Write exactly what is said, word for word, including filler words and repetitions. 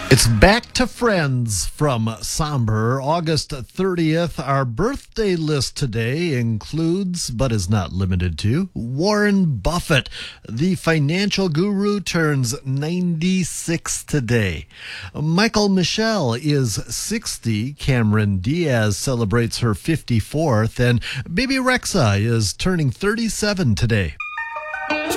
It's back to Friends from Somber, August thirtieth. Our birthday list today includes, but is not limited to, Warren Buffett. The financial guru turns ninety-six today. Michael Michel is sixty. Cameron Diaz celebrates her fifty-fourth. And Baby Rexha is turning thirty-seven today.